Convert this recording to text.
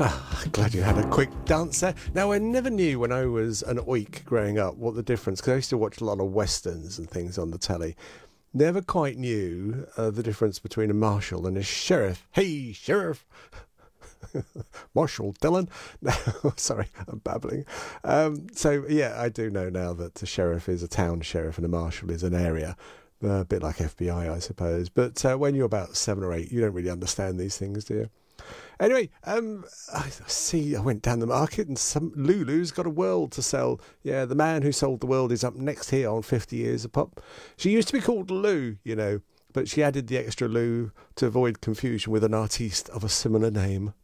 Glad you had a quick dance there. Now, I never knew when I was an oik growing up what the difference, because I used to watch a lot of westerns and things on the telly. Never quite knew the difference between a marshal and a sheriff. Hey, sheriff! Marshal Dillon. No, sorry, I'm babbling. So, yeah, I do know now that a sheriff is a town sheriff and a marshal is an area. A bit like FBI, I suppose. But when you're about 7 or 8, you don't really understand these things, do you? Anyway, I went down the market and some Lulu's got a world to sell. Yeah, the man who sold the world is up next here on 50 Years a Pop. She used to be called Lou, you know, but she added the extra Lou to avoid confusion with an artiste of a similar name.